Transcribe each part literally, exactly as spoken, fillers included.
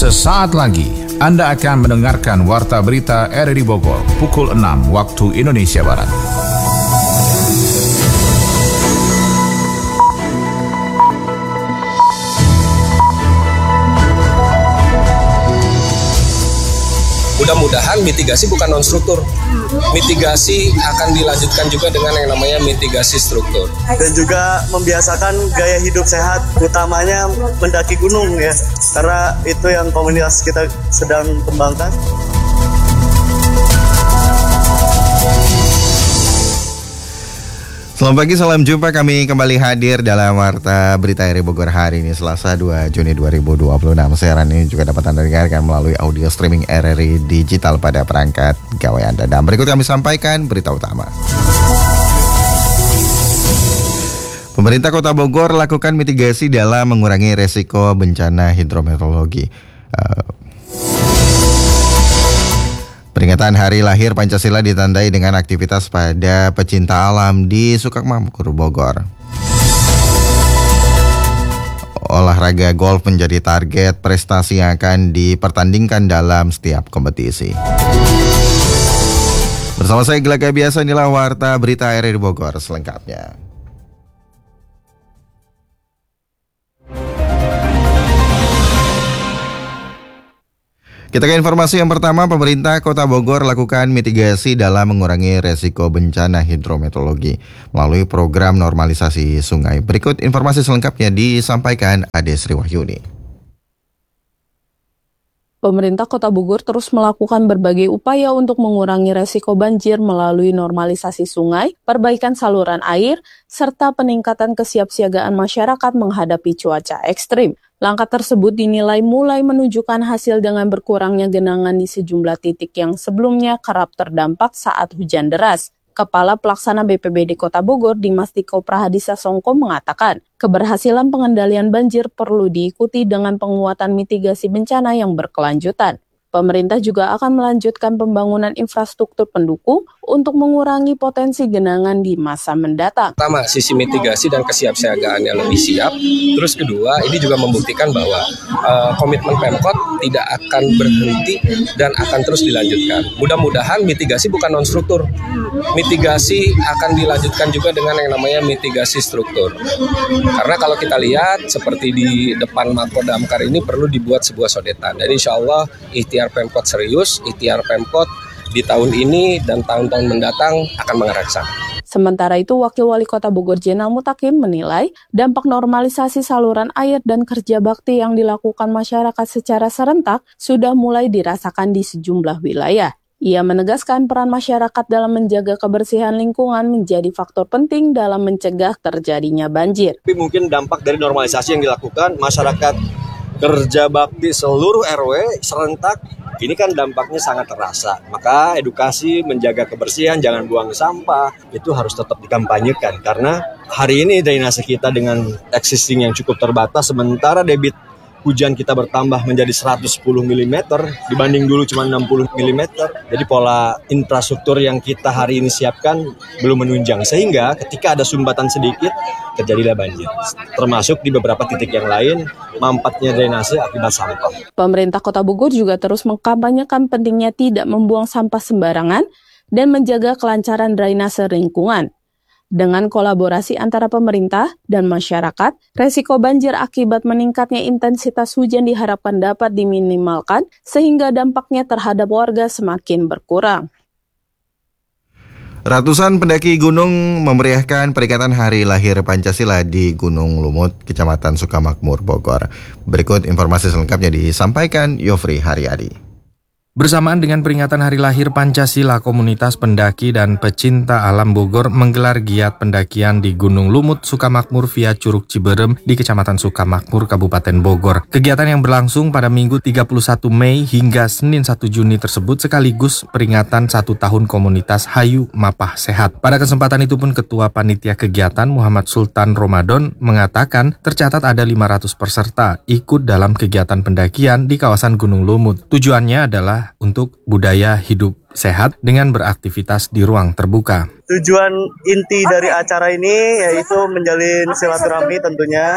Sesaat lagi Anda akan mendengarkan Warta Berita R R I Bogor pukul enam waktu Indonesia Barat. Mudah-mudahan mitigasi bukan non-struktur. Mitigasi akan dilanjutkan juga dengan yang namanya mitigasi struktur. Dan juga membiasakan gaya hidup sehat, utamanya mendaki gunung ya. Karena itu yang komunitas kita sedang kembangkan. Selamat pagi, salam jumpa. Kami kembali hadir dalam Warta Berita R R I Bogor hari ini, Selasa dua Juni dua ribu dua puluh enam. Siaran ini juga dapat Anda dengarkan melalui audio streaming R R I digital pada perangkat gawai Anda. Dan berikut kami sampaikan berita utama. Pemerintah Kota Bogor lakukan mitigasi dalam mengurangi resiko bencana hidrometeorologi. Uh, Peringatan Hari Lahir Pancasila ditandai dengan aktivitas pada pecinta alam di Sukamakmur, Bogor. Olahraga golf menjadi target prestasi yang akan dipertandingkan dalam setiap kompetisi. Bersama saya Gelaga Biasa, inilah Warta Berita R R I Bogor selengkapnya. Kita ke informasi yang pertama. Pemerintah Kota Bogor lakukan mitigasi dalam mengurangi resiko bencana hidrometeorologi melalui program normalisasi sungai. Berikut informasi selengkapnya disampaikan Ade Sri Wahyuni. Pemerintah Kota Bogor terus melakukan berbagai upaya untuk mengurangi resiko banjir melalui normalisasi sungai, perbaikan saluran air, serta peningkatan kesiapsiagaan masyarakat menghadapi cuaca ekstrim. Langkah tersebut dinilai mulai menunjukkan hasil dengan berkurangnya genangan di sejumlah titik yang sebelumnya kerap terdampak saat hujan deras. Kepala Pelaksana B P B D Kota Bogor, Dimas Diko Prahadisa Songko mengatakan, keberhasilan pengendalian banjir perlu diikuti dengan penguatan mitigasi bencana yang berkelanjutan. Pemerintah juga akan melanjutkan pembangunan infrastruktur pendukung untuk mengurangi potensi genangan di masa mendatang. Pertama, sisi mitigasi dan kesiapsiagaan yang lebih siap. Terus kedua, ini juga membuktikan bahwa uh, komitmen Pemkot tidak akan berhenti dan akan terus dilanjutkan. Mudah-mudahan mitigasi bukan non-struktur. Mitigasi akan dilanjutkan juga dengan yang namanya mitigasi struktur. Karena kalau kita lihat seperti di depan Mako Damkar ini perlu dibuat sebuah sodetan. Dan insya Allah ikhtiar Pemkot serius, ikhtiar Pemkot di tahun ini dan tahun-tahun mendatang akan mengarah ke sana. Sementara itu, Wakil Wali Kota Bogor Jenal Mutakim menilai dampak normalisasi saluran air dan kerja bakti yang dilakukan masyarakat secara serentak sudah mulai dirasakan di sejumlah wilayah. Ia menegaskan peran masyarakat dalam menjaga kebersihan lingkungan menjadi faktor penting dalam mencegah terjadinya banjir. Tapi mungkin dampak dari normalisasi yang dilakukan masyarakat kerja bakti seluruh R W serentak, ini kan dampaknya sangat terasa. Maka edukasi menjaga kebersihan, jangan buang sampah, itu harus tetap dikampanyekan. Karena hari ini drainase kita dengan existing yang cukup terbatas, sementara debit hujan kita bertambah menjadi seratus sepuluh milimeter dibanding dulu cuma enam puluh milimeter. Jadi pola infrastruktur yang kita hari ini siapkan belum menunjang. Sehingga ketika ada sumbatan sedikit, terjadilah banjir. Termasuk di beberapa titik yang lain, mampatnya drainase akibat sampah. Pemerintah Kota Bogor juga terus mengkampanyekan pentingnya tidak membuang sampah sembarangan dan menjaga kelancaran drainase lingkungan. Dengan kolaborasi antara pemerintah dan masyarakat, resiko banjir akibat meningkatnya intensitas hujan diharapkan dapat diminimalkan sehingga dampaknya terhadap warga semakin berkurang. Ratusan pendaki gunung memeriahkan peringatan Hari Lahir Pancasila di Gunung Lumut, Kecamatan Sukamakmur, Bogor. Berikut informasi selengkapnya disampaikan Yofri Haryadi. Bersamaan dengan peringatan Hari Lahir Pancasila, komunitas pendaki dan pecinta alam Bogor menggelar giat pendakian di Gunung Lumut, Sukamakmur via Curug Ciberem di Kecamatan Sukamakmur, Kabupaten Bogor. Kegiatan yang berlangsung pada Minggu tiga puluh satu Mei hingga Senin satu Juni tersebut sekaligus peringatan satu tahun komunitas Hayu Mapah Sehat. Pada kesempatan itu pun Ketua Panitia Kegiatan Muhammad Sultan Ramadan mengatakan tercatat ada lima ratus peserta ikut dalam kegiatan pendakian di kawasan Gunung Lumut. Tujuannya adalah untuk budaya hidup sehat dengan beraktivitas di ruang terbuka. Tujuan inti dari acara ini yaitu menjalin silaturahmi tentunya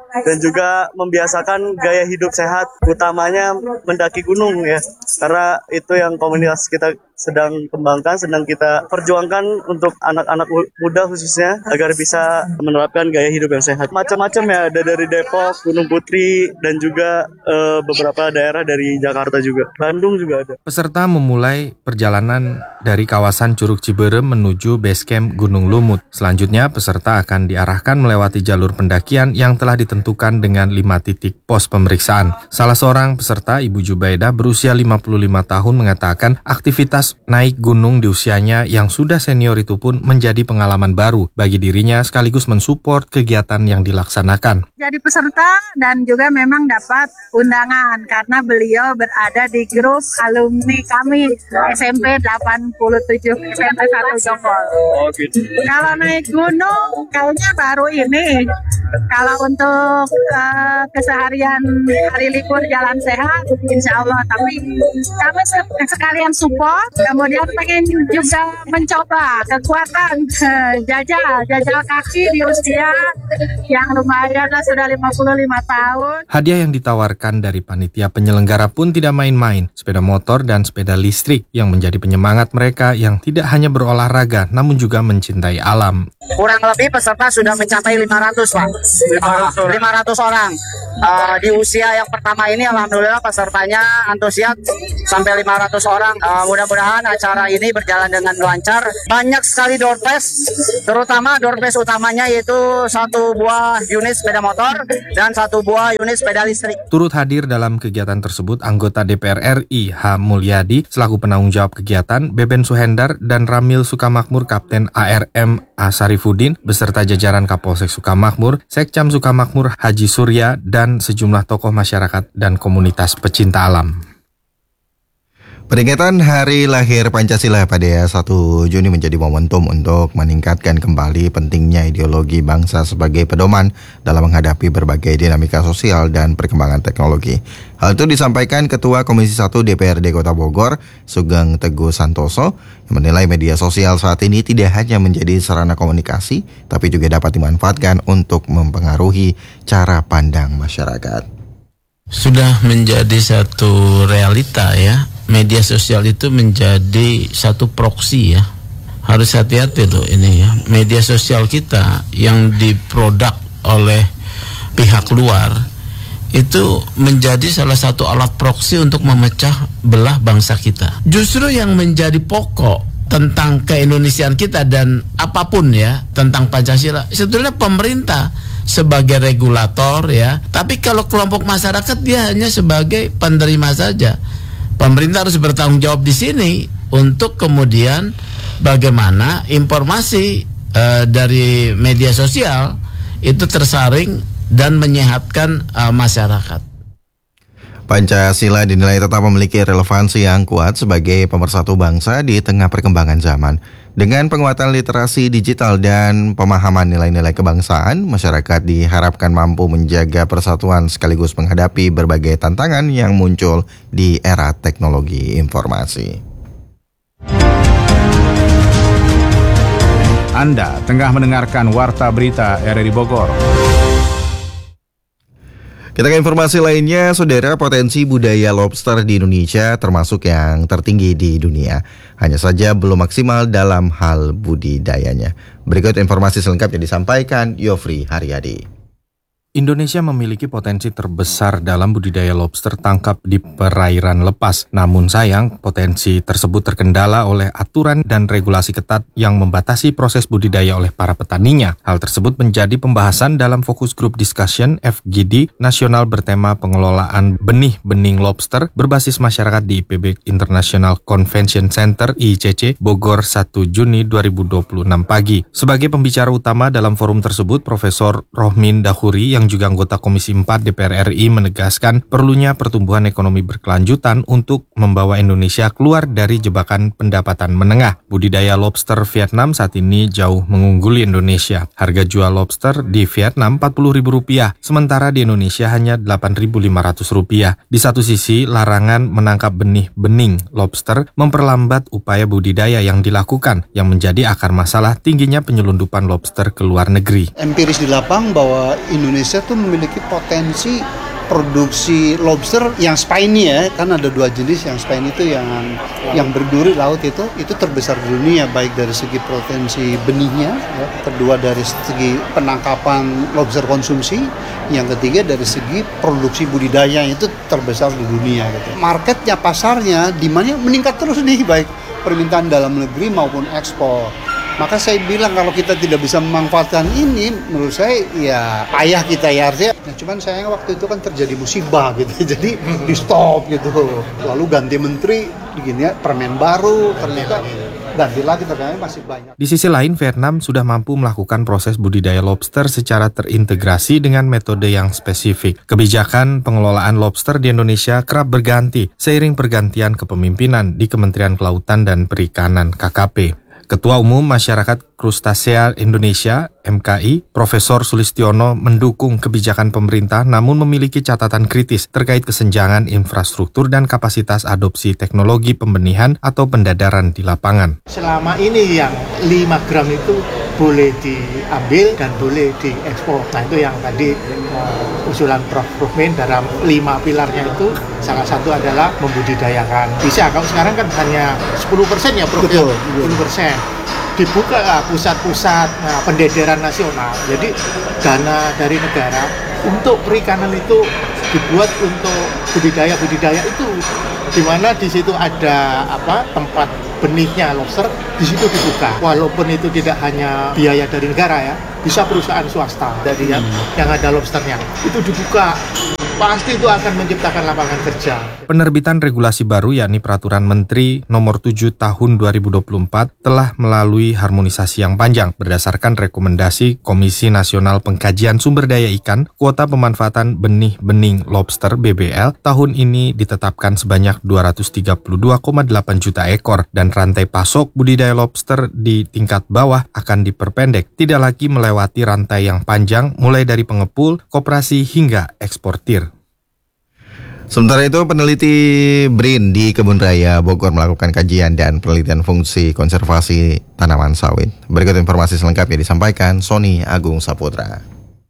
dan juga membiasakan gaya hidup sehat, utamanya mendaki gunung ya, karena itu yang komunitas kita sedang kembangkan, sedang kita perjuangkan untuk anak-anak muda khususnya agar bisa menerapkan gaya hidup yang sehat. Macam-macam ya, ada dari Depok, Gunung Putri, dan juga e, beberapa daerah dari Jakarta juga. Bandung juga ada. Peserta memulai perjalanan dari kawasan Curug Ciberem menuju base camp Gunung Lumut. Selanjutnya, peserta akan diarahkan melewati jalur pendakian yang telah ditentukan dengan lima titik pos pemeriksaan. Salah seorang peserta, Ibu Jubaida, berusia lima puluh lima tahun, mengatakan aktivitas naik gunung di usianya yang sudah senior itu pun menjadi pengalaman baru bagi dirinya sekaligus mensupport kegiatan yang dilaksanakan. Jadi peserta dan juga memang dapat undangan karena beliau berada di grup alumni kami S M P delapan puluh tujuh S M P satu Jonggol. Oh gitu. Kalau naik gunung kayaknya baru ini. Kalau untuk uh, keseharian hari libur jalan sehat, insya Allah. Tapi kami sekalian support, kemudian pengen juga mencoba kekuatan uh, jajal, jajal kaki di usia yang lumayan lah, sudah lima puluh lima tahun. Hadiah yang ditawarkan dari panitia penyelenggara pun tidak main-main, sepeda motor dan sepeda listrik yang menjadi penyemangat mereka yang tidak hanya berolahraga namun juga mencintai alam. Kurang lebih peserta sudah mencapai lima ratus, Pak. lima ratus orang. Uh, di usia yang pertama ini alhamdulillah pesertanya antusias sampai lima ratus orang. Uh, mudah-mudahan acara ini berjalan dengan lancar. Banyak sekali door prize, terutama door prize utamanya yaitu satu buah unit sepeda motor dan satu buah unit sepeda listrik. Turut hadir dalam kegiatan tersebut anggota D P R R I H. Mulyadi selaku penanggung jawab kegiatan, Beben Suhendar dan Ramil Sukamakmur Kapten A R M Asarifuddin beserta jajaran Kapolsek Sukamakmur, Sekcam Sukamakmur Haji Surya, dan sejumlah tokoh masyarakat dan komunitas pecinta alam. Peringatan Hari Lahir Pancasila pada satu Juni menjadi momentum untuk meningkatkan kembali pentingnya ideologi bangsa sebagai pedoman dalam menghadapi berbagai dinamika sosial dan perkembangan teknologi. Hal itu disampaikan Ketua Komisi satu D P R D Kota Bogor, Sugeng Teguh Santoso, yang menilai media sosial saat ini tidak hanya menjadi sarana komunikasi, tapi juga dapat dimanfaatkan untuk mempengaruhi cara pandang masyarakat. Sudah menjadi satu realita ya. Media sosial itu menjadi satu proksi ya. Harus hati-hati loh ini ya. Media sosial kita yang diproduk oleh pihak luar itu menjadi salah satu alat proksi untuk memecah belah bangsa kita. Justru yang menjadi pokok tentang keindonesiaan kita dan apapun ya tentang Pancasila, sebetulnya pemerintah sebagai regulator ya. Tapi kalau kelompok masyarakat dia hanya sebagai penerima saja. Pemerintah harus bertanggung jawab di sini untuk kemudian bagaimana informasi uh, dari media sosial itu tersaring dan menyehatkan uh, masyarakat. Pancasila dinilai tetap memiliki relevansi yang kuat sebagai pemersatu bangsa di tengah perkembangan zaman. Dengan penguatan literasi digital dan pemahaman nilai-nilai kebangsaan, masyarakat diharapkan mampu menjaga persatuan sekaligus menghadapi berbagai tantangan yang muncul di era teknologi informasi. Anda tengah mendengarkan Warta Berita R R I Bogor. Kita ke informasi lainnya, saudara. Potensi budaya lobster di Indonesia termasuk yang tertinggi di dunia. Hanya saja belum maksimal dalam hal budidayanya. Berikut informasi selengkapnya disampaikan Yofri Haryadi. Indonesia memiliki potensi terbesar dalam budidaya lobster tangkap di perairan lepas. Namun sayang, potensi tersebut terkendala oleh aturan dan regulasi ketat yang membatasi proses budidaya oleh para petaninya. Hal tersebut menjadi pembahasan dalam Focus Group Discussion F G D nasional bertema pengelolaan benih-bening lobster berbasis masyarakat di I P B International Convention Center I C C Bogor satu Juni dua ribu dua puluh enam pagi. Sebagai pembicara utama dalam forum tersebut, Profesor Rohmin Dahuri yang yang juga anggota Komisi empat D P R R I menegaskan perlunya pertumbuhan ekonomi berkelanjutan untuk membawa Indonesia keluar dari jebakan pendapatan menengah. Budidaya lobster Vietnam saat ini jauh mengungguli Indonesia. Harga jual lobster di Vietnam empat puluh ribu rupiah, sementara di Indonesia hanya delapan ribu lima ratus rupiah. Di satu sisi, larangan menangkap benih-bening lobster memperlambat upaya budidaya yang dilakukan, yang menjadi akar masalah tingginya penyelundupan lobster ke luar negeri. Empiris di lapang bahwa Indonesia Indonesia tuh memiliki potensi produksi lobster yang spiny ya, kan ada dua jenis. Yang spiny itu yang yang berduri laut itu itu terbesar di dunia, baik dari segi potensi benihnya ya. Kedua dari segi penangkapan lobster konsumsi, yang ketiga dari segi produksi budidaya itu terbesar di dunia gitu. Marketnya, pasarnya, demandnya meningkat terus nih, baik permintaan dalam negeri maupun ekspor. Maka saya bilang kalau kita tidak bisa memanfaatkan ini, menurut saya ya payah kita ya harusnya. Nah, cuman sayang waktu itu kan terjadi musibah gitu, jadi di stop gitu. Lalu ganti menteri, begini ya, permen baru, ternyata ganti lagi, ternyata masih banyak. Di sisi lain, Vietnam sudah mampu melakukan proses budidaya lobster secara terintegrasi dengan metode yang spesifik. Kebijakan pengelolaan lobster di Indonesia kerap berganti seiring pergantian kepemimpinan di Kementerian Kelautan dan Perikanan K K P. Ketua Umum Masyarakat Krustasea Indonesia M K I, Profesor Sulistiono mendukung kebijakan pemerintah namun memiliki catatan kritis terkait kesenjangan infrastruktur dan kapasitas adopsi teknologi pembenihan atau pendadaran di lapangan. Selama ini yang lima gram itu boleh diambil dan boleh diekspor. Nah itu yang tadi uh, usulan Prof Rukmin dalam lima pilarnya itu salah satu adalah membudidayakan. Bisa, kalau sekarang kan hanya sepuluh persen ya Prof. Betul, sepuluh persen. Dibuka uh, pusat-pusat uh, pendederan nasional. Jadi dana dari negara untuk perikanan itu dibuat untuk budidaya-budidaya itu, di mana di situ ada apa tempat benihnya lobster, di situ dibuka. Walaupun itu tidak hanya biaya dari negara ya, bisa perusahaan swasta dari yang, yang ada lobsternya, itu dibuka. Pasti itu akan menciptakan lapangan kerja. Penerbitan regulasi baru yakni Peraturan Menteri Nomor tujuh Tahun dua ribu dua puluh empat telah melalui harmonisasi yang panjang berdasarkan rekomendasi Komisi Nasional Pengkajian Sumber Daya Ikan. Kuota pemanfaatan benih bening lobster B B L tahun ini ditetapkan sebanyak dua ratus tiga puluh dua koma delapan juta ekor dan rantai pasok budidaya lobster di tingkat bawah akan diperpendek, tidak lagi melewati rantai yang panjang mulai dari pengepul, koperasi hingga eksportir. Sementara itu, peneliti B R I N di Kebun Raya Bogor melakukan kajian dan penelitian fungsi konservasi tanaman sawit. Berikut informasi selengkapnya disampaikan Sony Agung Saputra.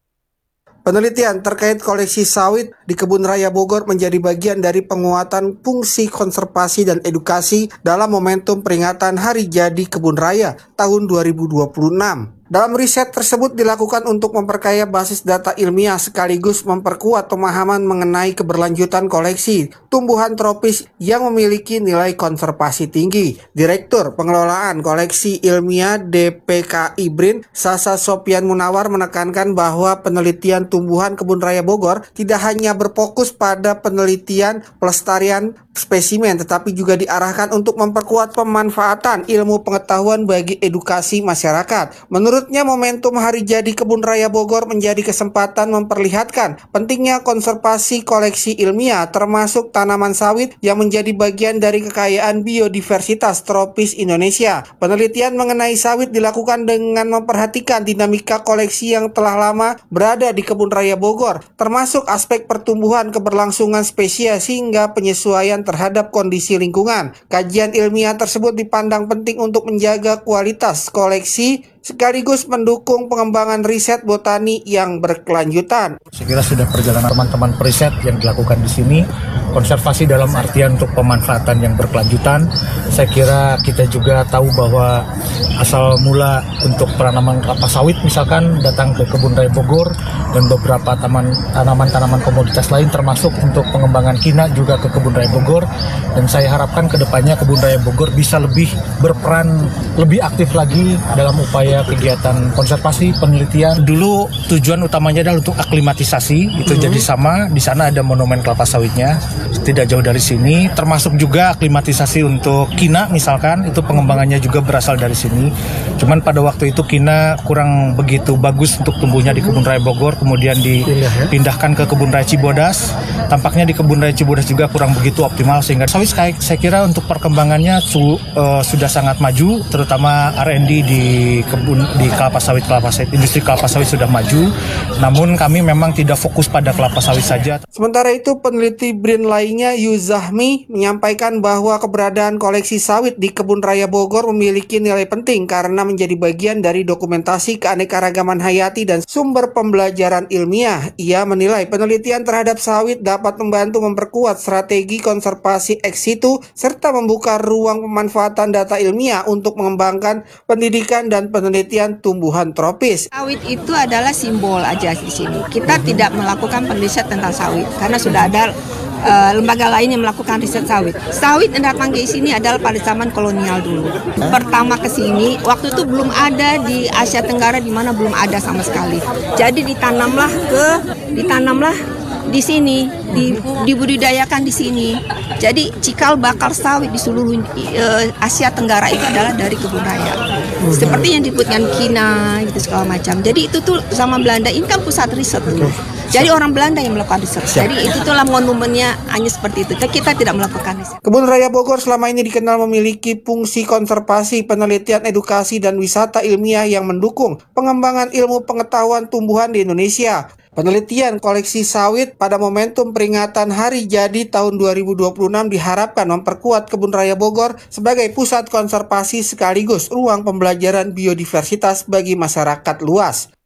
Penelitian terkait koleksi sawit di Kebun Raya Bogor menjadi bagian dari penguatan fungsi konservasi dan edukasi dalam momentum peringatan Hari Jadi Kebun Raya tahun dua ribu dua puluh enam. Dalam riset tersebut dilakukan untuk memperkaya basis data ilmiah sekaligus memperkuat pemahaman mengenai keberlanjutan koleksi tumbuhan tropis yang memiliki nilai konservasi tinggi. Direktur Pengelolaan Koleksi Ilmiah D P K I B R I N, Sasa Sopian Munawar menekankan bahwa penelitian tumbuhan Kebun Raya Bogor tidak hanya berfokus pada penelitian pelestarian spesimen, tetapi juga diarahkan untuk memperkuat pemanfaatan ilmu pengetahuan bagi edukasi masyarakat. Menurutnya, momentum Hari Jadi Kebun Raya Bogor menjadi kesempatan memperlihatkan pentingnya konservasi koleksi ilmiah, termasuk tanaman sawit yang menjadi bagian dari kekayaan biodiversitas tropis Indonesia. Penelitian mengenai sawit dilakukan dengan memperhatikan dinamika koleksi yang telah lama berada di Kebun Raya Bogor, termasuk aspek pertumbuhan keberlangsungan spesies hingga penyesuaian terhadap kondisi lingkungan. Kajian ilmiah tersebut dipandang penting untuk menjaga kualitas koleksi sekaligus mendukung pengembangan riset botani yang berkelanjutan. Saya kira sudah perjalanan teman-teman periset yang dilakukan di sini, konservasi dalam artian untuk pemanfaatan yang berkelanjutan. Saya kira kita juga tahu bahwa asal mula untuk penanaman kelapa sawit misalkan datang ke Kebun Raya Bogor dan beberapa taman tanaman-tanaman komoditas lain termasuk untuk pengembangan kina juga ke Kebun Raya Bogor, dan saya harapkan ke depannya Kebun Raya Bogor bisa lebih berperan lebih aktif lagi dalam upaya kegiatan konservasi penelitian. Dulu tujuan utamanya adalah untuk aklimatisasi, itu hmm. jadi sama. Di sana ada monumen kelapa sawitnya, tidak jauh dari sini. Termasuk juga aklimatisasi untuk kina misalkan, itu pengembangannya juga berasal dari sini. Cuman pada waktu itu kina kurang begitu bagus untuk tumbuhnya di Kebun Raya Bogor, kemudian dipindahkan ke Kebun Raya Cibodas. Tampaknya di Kebun Raya Cibodas juga kurang begitu optimal, sehingga sawit saya kira untuk perkembangannya su, uh, sudah sangat maju, terutama R and D di Kebun kebun di kelapa sawit kelapa sawit industri kelapa sawit sudah maju, namun kami memang tidak fokus pada kelapa sawit saja. Sementara itu, peneliti B R I N lainnya Yuzahmi menyampaikan bahwa keberadaan koleksi sawit di Kebun Raya Bogor memiliki nilai penting karena menjadi bagian dari dokumentasi keanekaragaman hayati dan sumber pembelajaran ilmiah. Ia menilai penelitian terhadap sawit dapat membantu memperkuat strategi konservasi ex situ serta membuka ruang pemanfaatan data ilmiah untuk mengembangkan pendidikan dan penelitian tumbuhan tropis. Sawit itu adalah simbol aja di sini. Kita tidak melakukan penelitian tentang sawit karena sudah ada uh, lembaga lain yang melakukan riset sawit. Sawit yang datang ke sini adalah pada zaman kolonial dulu. Pertama ke sini, waktu itu belum ada di Asia Tenggara, di mana belum ada sama sekali. Jadi ditanamlah ke ditanamlah di sini, di, dibudidayakan di sini. Jadi cikal bakal sawit di seluruh uh, Asia Tenggara itu adalah dari Kebun Raya. Seperti yang disebutkan Kina, gitu segala macam. Jadi itu tuh zaman Belanda, ini kan pusat riset dulu. Jadi orang Belanda yang melakukan riset. Jadi itu itulah monumennya hanya seperti itu. Kita tidak melakukan riset. Kebun Raya Bogor selama ini dikenal memiliki fungsi konservasi, penelitian, edukasi, dan wisata ilmiah yang mendukung pengembangan ilmu pengetahuan tumbuhan di Indonesia. Penelitian koleksi sawit pada momentum peringatan Hari Jadi tahun dua ribu dua puluh enam diharapkan memperkuat Kebun Raya Bogor sebagai pusat konservasi sekaligus ruang pembelajaran biodiversitas bagi masyarakat luas.